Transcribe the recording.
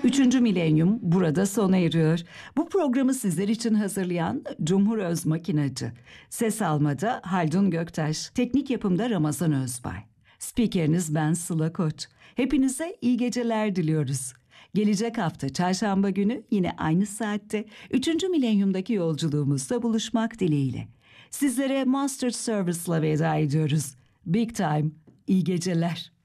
Üçüncü milenyum burada sona eriyor. Bu programı sizler için hazırlayan Cumhur Özmakinacı. Ses almada Haldun Göktaş, teknik yapımda Ramazan Özbay. Spikeriniz ben Sıla Koç. Hepinize iyi geceler diliyoruz. Gelecek hafta çarşamba günü yine aynı saatte 3. milenyumdaki yolculuğumuzda buluşmak dileğiyle. Sizlere Master Service'la veda ediyoruz. Big Time, iyi geceler.